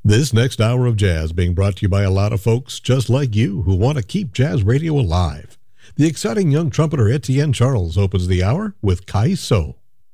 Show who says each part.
Speaker 1: This next hour of jazz being brought to you by a lot of folks just like you who want to keep jazz radio alive. The exciting young trumpeter Etienne Charles opens the hour with Kai So.